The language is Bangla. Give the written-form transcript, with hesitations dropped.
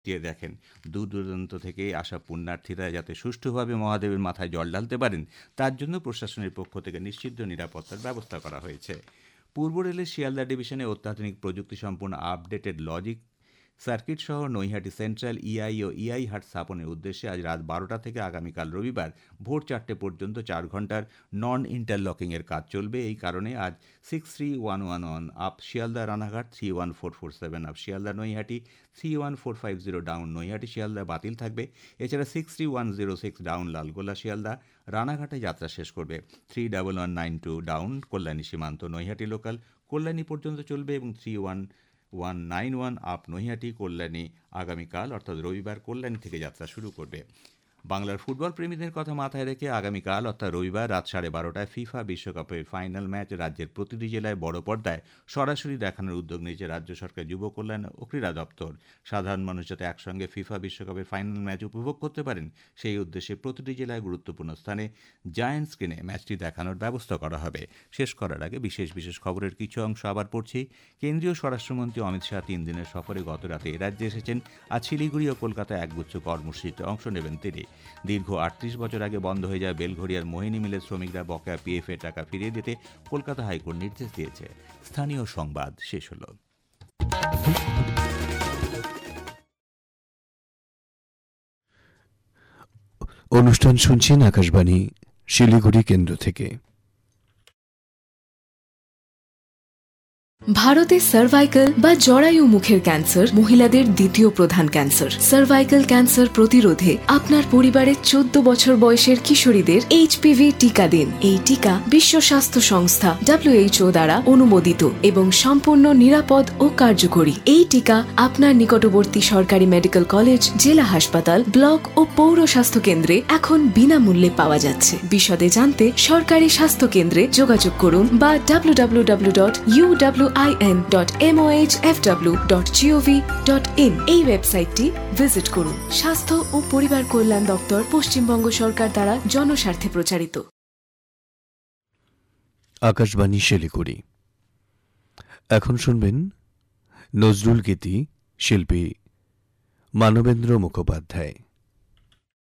দিয়ে দেখেন। দূর দূরান্ত থেকে আসা পুণ্যার্থীরা যাতে সুষ্ঠুভাবে মহাদেবের মাথায় জল ঢালতে পারেন, তার জন্য প্রশাসনের পক্ষ থেকে নিশ্চিত নিরাপত্তার ব্যবস্থা করা হয়েছে। পূর্ব রেলের শিয়ালদা ডিভিশনে অত্যাধুনিক প্রযুক্তি সম্পন্ন আপডেটেড লজিক সার্কিট সহ নৈহাটি সেন্ট্রাল ইআই ও ইআই হাট স্থাপনের উদ্দেশ্যে আজ রাত 12টা থেকে আগামীকাল রবিবার ভোর 4টে পর্যন্ত 4 ঘন্টার নন ইন্টারলকিংয়ের কাজ চলবে। এই কারণে আজ 63111 up Sealdah Ranaghat, 31447 up Sealdah Naihati, 31450 down Naihati Sealdah বাতিল থাকবে। এছাড়া 63106 ডাউন লালগোলা শিয়ালদা রানাঘাটে যাত্রা শেষ করবে। 31192 ডাউন কল্যাণী সীমান্ত নৈহাটি লোকাল কল্যাণী পর্যন্ত চলবে এবং 31191 আপ নৈহাটি কল্যাণী আগামীকাল অর্থাৎ রবিবার কল্যাণী থেকে যাত্রা শুরু করবে। বাংলার ফুটবল প্রেমীদের কথা মাথায় রেখে আগামীকাল অর্থাৎ রবিবার রাত 12:30টায় ফিফা বিশ্বকাপের ফাইনাল ম্যাচ রাজ্যের প্রতিটি জেলায় বড় পর্দায় সরাসরি দেখানোর উদ্যোগ নিয়েছে রাজ্য সরকার যুব কল্যাণ ও ক্রীড়া দপ্তর। সাধারণ মানুষ যাতে একসঙ্গে ফিফা বিশ্বকাপের ফাইনাল ম্যাচ উপভোগ করতে পারেন, সেই উদ্দেশ্যে প্রতিটি জেলায় গুরুত্বপূর্ণ স্থানে জায়ান্ট স্ক্রিনে ম্যাচটি দেখানোর ব্যবস্থা করা হবে। শেষ করার আগে বিশেষ খবরের কিছু অংশ আবার পড়ছি। কেন্দ্রীয় স্বরাষ্ট্রমন্ত্রী অমিত শাহ 3 দিনের সফরে গত রাতে রাজ্যে এসেছেন। আজ শিলিগুড়ি ও কলকাতায় একগুচ্ছ কর্মসূচিতে অংশ নেবেন তিনি। দীর্ঘ 38 বছর আগে বন্ধ হয়ে যায় বেলঘড়িয়ার মোহিনী মিলের শ্রমিকরা বকেয়া পিএফের টাকা ফিরিয়ে দিতে কলকাতা হাইকোর্ট নির্দেশ দিয়েছে। স্থানীয় সংবাদ শেষ হল। অনুষ্ঠান শুনছেন আকাশবাণী শিলিগুড়ি কেন্দ্র থেকে। ভারতে সার্ভাইকাল বা জরায়ু মুখের ক্যান্সার মহিলাদের দ্বিতীয় প্রধান ক্যান্সার। সার্ভাইকাল ক্যান্সার প্রতিরোধে আপনার পরিবারের 14 বছর বয়সের কিশোরীদের এইচপিভি টিকা দিন। এই টিকা বিশ্ব স্বাস্থ্য সংস্থা WHO দ্বারা অনুমোদিত এবং সম্পূর্ণ নিরাপদ ও কার্যকরী। এই টিকা আপনার নিকটবর্তী সরকারি মেডিকেল কলেজ, জেলা হাসপাতাল, ব্লক ও পৌর স্বাস্থ্য কেন্দ্রে এখন বিনামূল্যে পাওয়া যাচ্ছে। বিশদে জানতে সরকারি স্বাস্থ্য কেন্দ্রে যোগাযোগ করুন বা www.uwin.mohfw.gov.in এই ওয়েবসাইটটি ভিজিট করুন। স্বাস্থ্য ও পরিবার কল্যাণ দপ্তর, পশ্চিমবঙ্গ সরকার দ্বারা জনস্বার্থে প্রচারিত। আকাশবাণী শিলিগুড়ি। এখন শুনবেন নজরুল গীতি, শিল্পী মানবেন্দ্র মুখোপাধ্যায়।